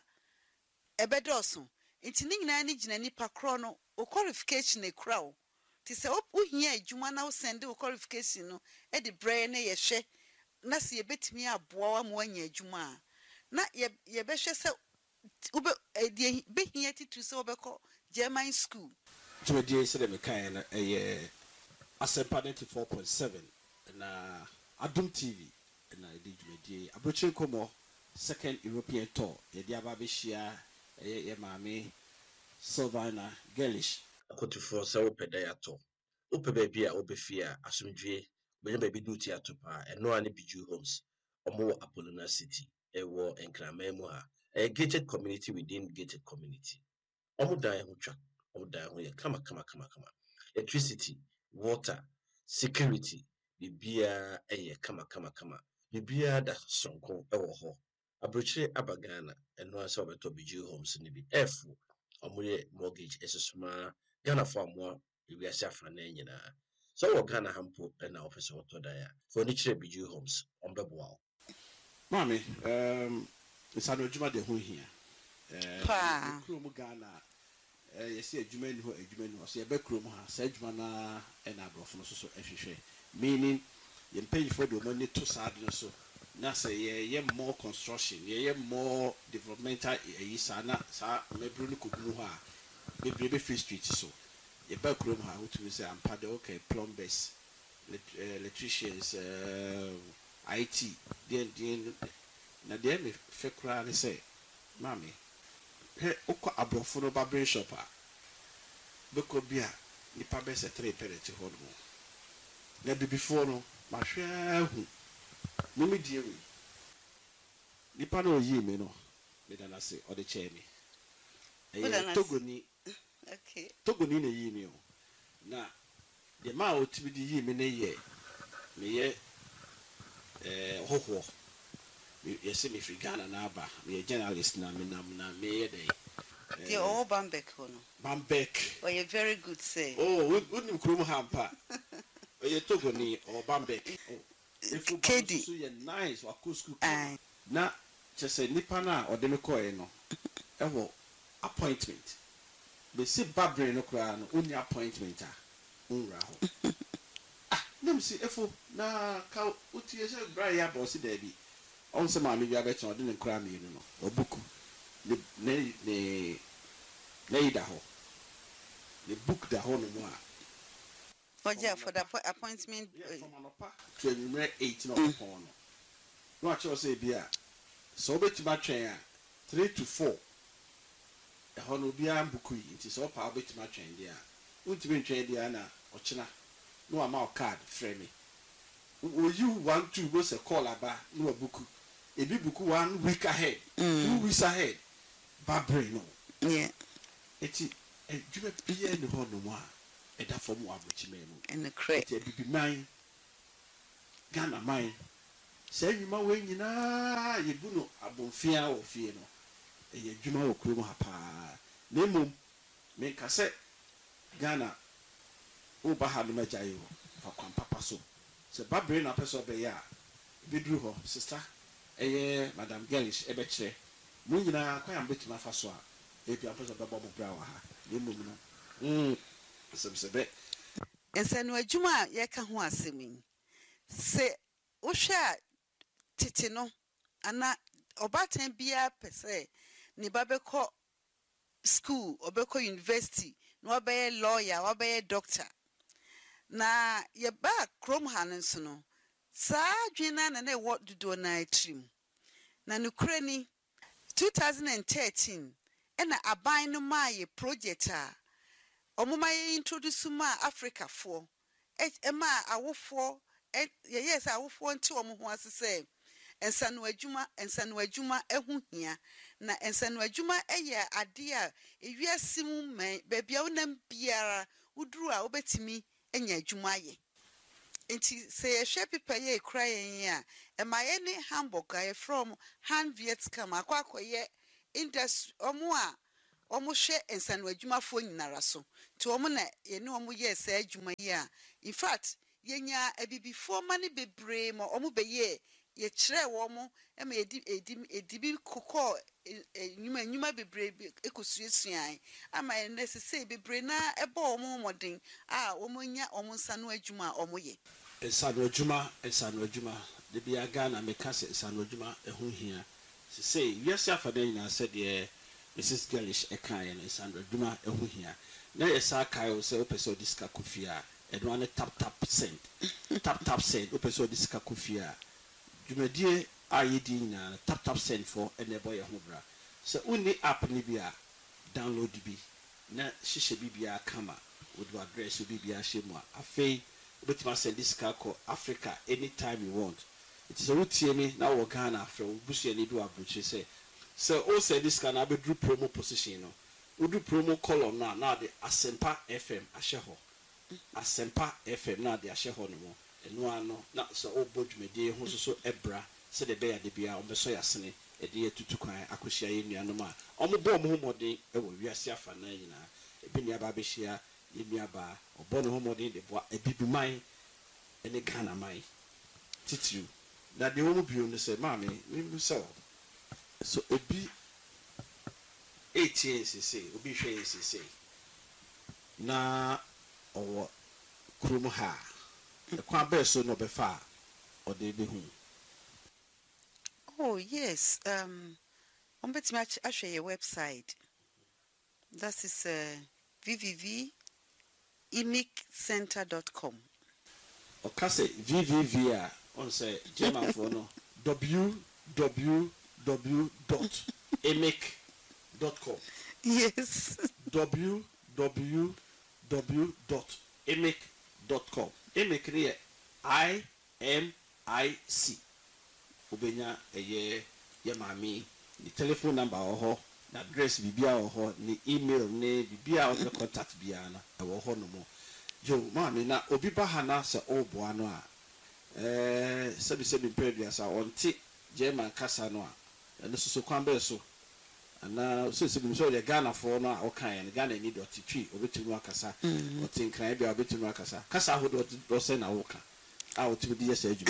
ebedoso nti ne nyina ne gina nipa kro no o qualification e kura o ti se wo hia adwuma na wo send wo qualification no e de brain na ye hwe na se yebetimi aboa wa mo anya adwuma a na ye yebehwe se ube de behia titu se obekọ German school dwumadie sɛ dɛ mekaeɛ no ɛyɛ asɛmpa ninety-four point seven na adom tv na ɛde dwumadie aborɔkyire nkɔmmɔ second european tour yɛde aba abɛhyia ɛyɛ yɛ maame Sylvana Girlish. akotofoɔ sɛ wopɛ da yɛatɔ wopɛ baabi a wobɛfie a asomdwie bɛnya baabi de wotie ato paa ɛno a ne Biju Homes ɔmo wɔ Apollona City ɛwɔ Nkraman mu ha ɛyɛ gated community within gated community ɔmo dan ho twa ɔmo dan ho yɛ kama kama kama kama electricity water security biribiara ɛyɛ kama kama kama biribiara da sonko ɛwɔ hɔ aburokyire aba Ghana ɛno a sɛ wɔbɛtɔ Biju Homes no bi ɛfo ɔmo yɛ mortgage ɛsosoma Ghana for more ewiase afa na nyinaa so wɔ Ghana ha mpo ɛna wɔpɛ sɛ wɔtɔ dan a fo ni kyerɛ Biju Homes ɔmbɛboa wo maame um nsa no adwuma de ho hia Pa. kurom Ghana eh yɛsɛ adwuma ni hɔ adwuma ni hɔ so yɛbɛ kurom ha sɛ adwuma na ɛna aborɔfo no so so ɛhwehwɛ meaning yɛn mpanyinfoɔ de ɔmo ne to saa de no so na sɛ yɛyɛ more construction yɛyɛ more developmental ɛyi saa na saa mɛburo no kɔduru hɔ a bebree bɛ free street so yɛbɛ kurom ha wotumi sɛ ampa de okay plumbers elect- eh, electricians uh, I T deɛ deɛ na deɛ me fɛ koraa ne sɛ maame hɛ wokɔ aborɔfo no barbering shop a bɛkɔ bi a nipa bɛ sɛ tere pɛrɛ te hɔ no mu na bibifoɔ no mahwɛ ahu mimi die wei nipa no oyii me no meda no ase ɔde kyɛɛ me Woda no ɛyɛ ase. togoni okay togoni na yii me o na deɛ maa ɔtumi de yii me no yɛ meyɛ ɛɛ hɔhoɔ Me- yɛsɛ mefiri Ghana na aba meyɛ journalist na menam na meyɛ dɛn the all Bambek hono Bambek oh you very good say oh wonim kurom ha mpa ɔyɛ togoni ɔ Bambek oh efu ba Kedi. no so yɛ nice wakɔ school Aye. na kyɛ sɛ nipa no a ɔde me kɔɛ no ɛwɔ appointment bɛsi babere no koraa no ɔnni appointment a ɔnwura hɔ ah nam si efo na ka wotie sɛ bra yɛ aba ɔsi daabi ɔn sɛ maame bi abɛkyɛn ɔde ne nkora mmienu no ɔbuku ne ne ne ne yi da hɔ ne book da hɔ no mu a for ja for the appo- appointment yɛ uh, from anɔpa to anwummerɛ eight na ɔpɔn no na wakyerɛ sɛ ebi a sɛ wobɛtumi atwɛn a three to four ɛhɔ no obiara mbuku yi nti sɛ ɔpa wobɛtumi atwɛn deɛ a wontumi ntwɛn deɛ a na ɔkyena na wama wo card frɛ me oyi one two go sɛ call aba na wabuku ebi buku one week ahead two weeks ahead babere no yeah eti adwuma biara ne hɔ nom a ɛda fam wɔ abɔkyimɛ mu in the crate eti abibiman Ghana man sɛ nnwuma wɔ nyinaa yɛbu no abɔmfia wɔ fie no ɛyɛ adwuma wɔ kurom ha paa na mmom menka sɛ Ghana woba ha nom agya yi hɔ fa kwan papa so sɛ babere na apɛ sɛ ɔbɛyɛ a ɛbɛduru hɔ sista ɛyɛ Madam Girlish ɛbɛkyerɛ mo nyinaa kwan a mobɛtumi afa so a ebi apɛ sɛ ɔbɛbɔ mo bra wɔ ha na mmom no mm, asɛmsɛbɛ nsɛno adwuma a yɛka ho asɛm yi sɛ wohwɛ a tete no ana ɔbaatan biara pɛ sɛ ne ba bɛkɔ school ɔbɛkɔ university na wabɛyɛ lawyer wabɛyɛ doctor na yɛba kurom ha no nso no saa adwene no na na ɛwɔ dodoɔ no atirim na nokorɛ ni twenty thirteen ɛna aban no maa yɛ project a ɔmoma yɛ introduce ma africafoɔ ɛma awofoɔ yɛyɛ sɛ awofoɔ nte ɔmo ho ase sɛ nsano adwuma nsano adwuma ɛho hia na nsano adwuma ɛyɛ ade a ewiase mu mɛn baabi a wonam biara woduru a wobɛtumi anya adwuma ayɛ Nti say yɛhwɛ pepa ye kura yɛn a ɛma yɛ ne Hamburg a from Han Vietcam akɔ akɔyɛ industry ɔmo a ɔmo hwɛ nsano adwumafoɔ nyinara so nti ɔmo na yɛne ɔmo yɛ saa adwuma yi a in fact yɛnya abibifoɔ ma ne bebree ma ɔmo bɛyɛ yɛkyerɛ wɔn ɛma edi edi edi bi kokɔ nnwuma nnwuma bebree ekosuasua ama yɛn na sese bebree na ɛbɔ wɔn mmɔden a wɔn nya wɔn nsa no adwuma a wɔn yɛ. nsano adwuma nsano adwuma de bi aga na meka sɛ nsano adwuma ɛho hia sese wiase afade nyinaa sɛ deɛ Missus Galish ɛka yɛn nsano adwuma ɛho hia na yɛ saa kae o sɛ wopɛ sɛ ɔde sika kofi a ɛno ane tap tap send tap tap send wopɛ sɛ ɔde sika kofi a dwumadie a yɛdi nyinaa tap tap send for ɛna ɛbɔ yɛ ho bra sɛ wonni app ni bi a download bi na hyehyɛ bibia kama with your address bibia hyɛ mu a afei wobɛtumi send sika kɔ Africa anytime you want it is a wotie me na wɔ Ghana afrɛ wo busuani bi wɔ aburokyire sɛ sɛ o send sika na abɛduru promo position no wodu promo column na na de Asempa F M ahyɛ hɔ Asempa F M na de ahyɛ hɔ no mo ɛno ano na sɛ ɔbɔ dwumadie ho so so ɛbra sɛ de bɛyɛ de bia ɔmbɛsɔ yasene ɛde yɛtutu kwan akɔhyia yɛ nuanom a ɔmo bɔ ɔmo ho mmɔden ɛwɔ wiase afa na nyinaa ebi ne aba abɛhyia yɛ nuaba ɔbɔ ne ho mmɔden de boa ebibiman ɛne Ghana man titiw na deɛ wɔn bio no sɛ maame mebu sɛ so ebi eighteen sese obi hwɛ yɛ sese na ɔwɔ kurom ha ɛkwan bɛɛ so no ɔbɛfa a ɔde bɛhu. Oh yes, um, on bet match actually your website. That is uh, w w w dot imic center dot com. Okay, say w w w a on say German for no w w w dot imic dot com. Yes. w w w dot imic dot com. Imic here I M I C. Ubenya eye ye mami ni telephone number oho na address bibia oho ni email ni bibia o contact bia na e wo ho no mo jo mami na obi ba ha na se obo ano a eh sebi sebi previous a onti German kasa no a ene so so kwan be so ana so sebi so de Ghana for no a o kan ye Ghana ni dot twi obetunu akasa o tin kran bia obetunu akasa kasa ho do se na wo ka a o ti bi ye se adwuma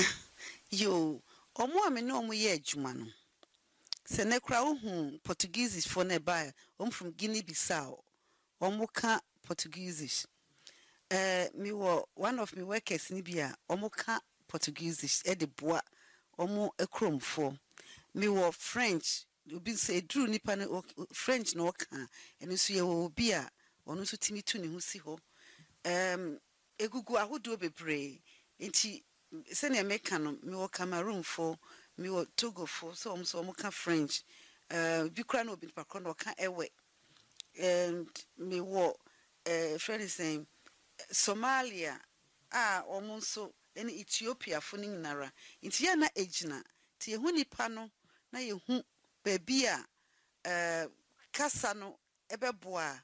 yo omo ame no omo ye adwuma no se ne kra ohu Portuguese for ne ba om from Guinea Bissau omo ka Portuguese eh me wo one of me workers ni bia omo ka Portuguese e de boa omo ekromfo me wo French obi say dru nipa ne French no ka eno so ye wo bi a ono so timi tu ne ho si ho em egugu ahodo bebre enti se ne meka no me wo Cameroon for me wo Togo for so om so ka French eh bi kra no obi pakro no ka ewe and me wo eh friend is saying Somalia ah om so en Ethiopia for ni nyinara nti ya na ejina ti ehu nipa no na yehu ba bia eh kasa no ebeboa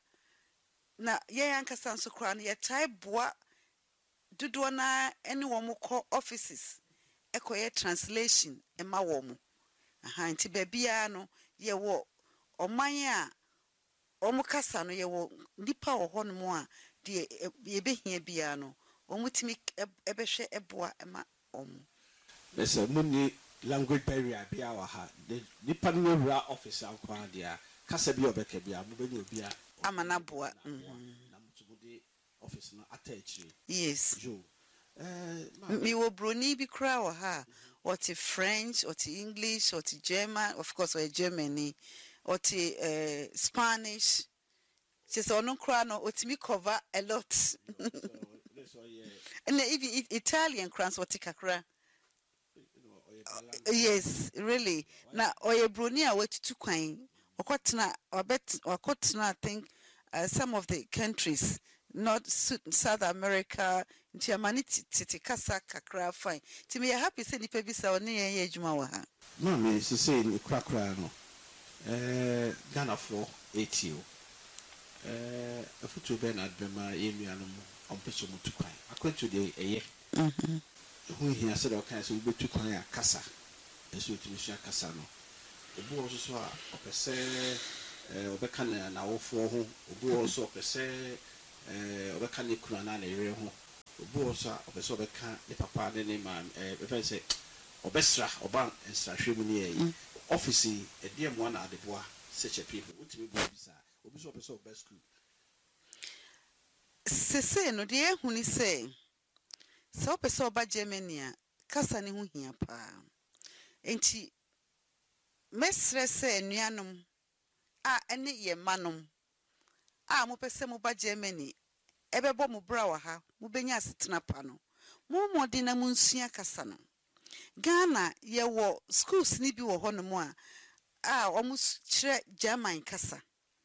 na ye yankasa nso kra no ye tai boa dodo na ene wo mo kɔ offices ekoye translation ema wo mo aha nti ba bia no ye wo oman a omo kasa no ye wo nipa wo hɔ no mo a de ye behia bia no omo timi ebehwɛ eboa ema omo lesa muni language barrier bia wa ha nipa no wura office akwa dia kasa bia obeka bia mo benya bia amana boa mhm na mutubudi office no attach. Yes. Jo. Eh, me wo broni bi kra wo ha. What French, what English, what German, of course or Germany, what uh, Spanish. Just ono kra no otimi cover a lot. So that's why yeah. And even Italian crans what kakra. Yes, really. Na oye broni a wetutu kwan. Okotena obet okotena I think uh, some of the countries not South America nti amani titi kasa kakra fine ti me happy say nipa bi sa oni ye adwuma wa ha no me se say ni krakra no eh Ghana for eighty o eh afutu Bernard Bema ye nuanom ɔmpɛ mu tu kwan akwantu deɛ ɛyɛ Mhm. ɛho hia sɛ deɛ ɔka sɛ wobɛtu kwan a kasa ɛsɛ otumi sua kasa no obi wɔ so so a ɔpɛ sɛ ɔbɛka ne n'awofoɔ ho obi wɔ so ɔpɛ sɛ ɔbɛka ne kunu anaa ne yere ho obi wɔ so a ɔpɛ sɛ ɔbɛka ne papa ne ne maame ɛbɛfɛ sɛ ɔbɛsra ɔba nsrahwɛ mu ne yɛyi office yi ɛdeɛ mmoa na adeboa such a people wotumi bu obi saa obi so ɔpɛ sɛ ɔbɛ school Sese no deɛ ehu ni sɛ sɛ wopɛ sɛ ɔba Germany a kasa ne ho hia paa enti mesrɛ sɛ anuanom a ɛne yɛ manom a mopɛ sɛ moba Germany ɛbɛbɔ mo bra wɔ ha mobɛnya asetena pa no mo mmɔden na monsua kasa no Ghana yɛwɔ schools ni bi wɔ hɔ no mu a a ɔmo kyerɛ German kasa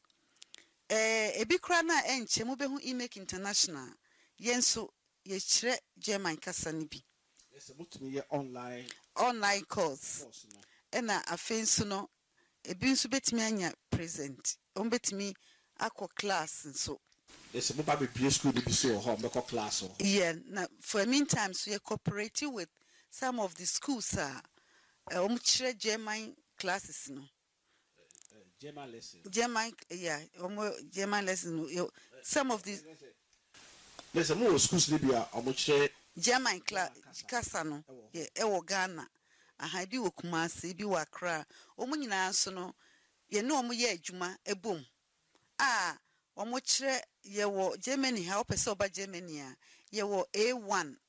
eh ebi kra na enche mo behu Imake International yenso ye kyerɛ German kasa ni bi yes mutumi yɛ online online course course no ɛna afei nso no ebi nso betumi anya present ɔmo betumi akɔ class nso yes mo ba be school bi so wɔ hɔ mbɛkɔ class hɔ yeah na for meantime so you cooperate with some of the schools a ɔmo kyerɛ German classes no German lesson German yeah ɔmo German lesson no you- some of the yes mo wɔ schools ni bi a ɔmo kyerɛ German class kasa no yeah ewo Ghana aha bi wɔ Kumasi bi wɔ Accra omo nyinaa nso no ye no omo ye adwuma ebom a omo kyerɛ ye wo Germany ha opese oba Germany a ye wo A one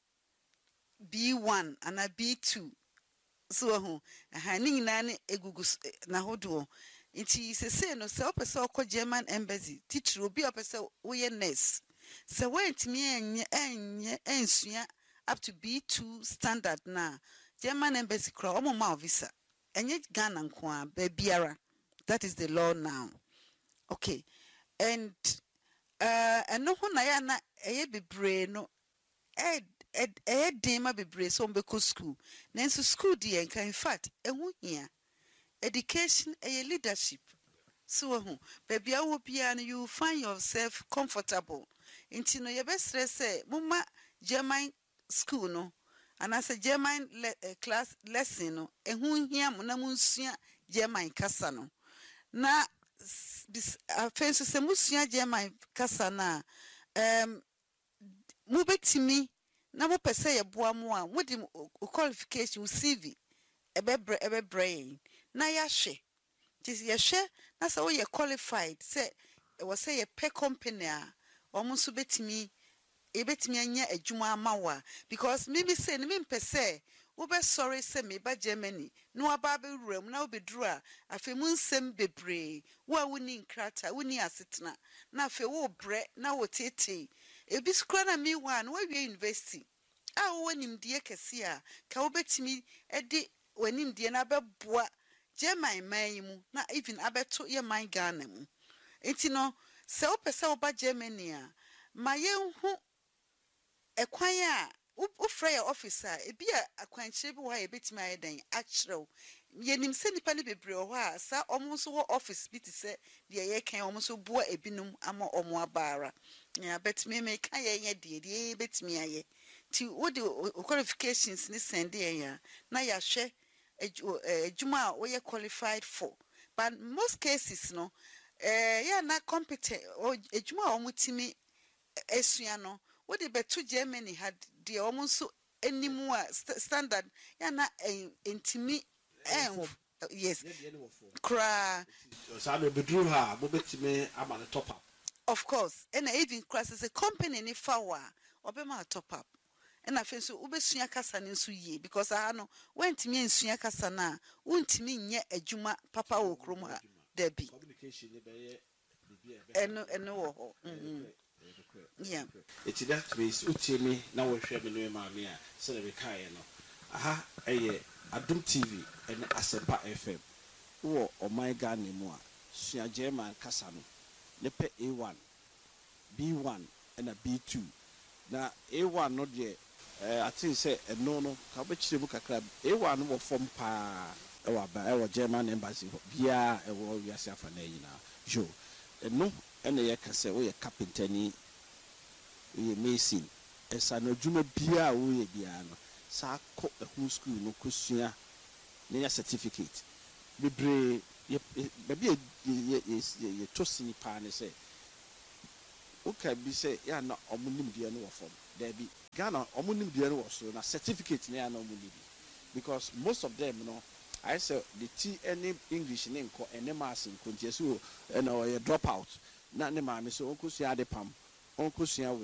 B one ana B two so ho aha ni nyinaa ne egugu s- eh, na hodo nti sese no se opese okɔ German embassy teacher obi opese wo ye nurse se wentimi enye enye ensua up to B two standard na German embassy kra omo ma visa enye Ghana nko a ba biara that is the law now okay and uh eno ho na ya na eye bebre no ed ed ed den ma bebre so mbeko school nanso school die nka in fact ehu hia education eye leadership so ho baby awo bia no you find yourself comfortable nti no ye be stress say mama German school no and as a German le, uh, class lesson no ehu hia mo na munsua German kasa no na afenso se musua German kasa na um mubetimi na mo pese ye boa mo a mudi qualification C V ebebre ebebre na ya hwe tis ye hwe na se wo ye qualified se e wo se ye pe company a omo so betimi e betimi anya adwuma amawa because me be say me mpese wo be sorry se me ba Germany no aba be wuram na wo be duru a afi mu nsem bebre wo a woni nkrata woni asetena na afi wo bre na wo tete e bi skra na me wa na wo wie university a wo nimdie kese a ka wo betimi e de wanimdie na beboa German man mu na even abeto ye man Ghana mu enti no se wo pese wo ba Germany a ma yenhu ekwan a wo frɛ your officer e bi a akwankyerɛ bi wɔ ha ebetimi ayɛ dan akyerɛw yenim sɛ nipa ne bebre wɔ hɔ a sa ɔmo nso wɔ office bi te sɛ deɛ yɛ kan ɔmo nso boa ebinom ama ɔmo abaara na betimi me ka yɛ nyɛ deɛ deɛ betimi ayɛ ti wo de qualifications ne send yɛn a na yɛahwɛ adwuma a wo yɛ qualified for but most cases no eh yɛ na competent adwuma a ɔmo timi esua no wo de beto Germany had de ɔmo nso animu a standard ya na entimi em yes kra so am bedru ha mo betimi ama ne top up of course and even class is a company ni fawa obema top up and afen so ubesua kasa ne nso yie because aha no wentimi ensua kasa na wontimi nye adwuma papa wo krom a dabi communication ne be ye bibia eno eno wo ho mhm yeah it's that means utimi na wo hwe me no ma me a se na be kai no aha eye Adum T V and Asempa F M wo oman Ghana mu a sua German kasa no ne pe A one B one and a B two na A one no de eh I think say eno no ka be kire mu kakra A one no wo form pa e wa ba e wo German embassy bia e wo wiase afa na yina jo eno ene ye kase wo ye carpenter ni woyɛ mason ɛsa no adwuma biara a woyɛ biara no saa kɔ ɛho school no kɔsua na nya certificate bebree baabi a yɛtɔ sini paa ne sɛ woka bi sɛ yɛ na ɔmo nimdeɛ no wɔ fam daabi Ghana ɔmo nimdeɛ no wɔ so na certificate na yɛ na ɔmo ni bi because most of them no I say the T any English name ko any mass in Kuntia so and or drop out. Not the mammy so Uncle Siade Pam, Uncle Sia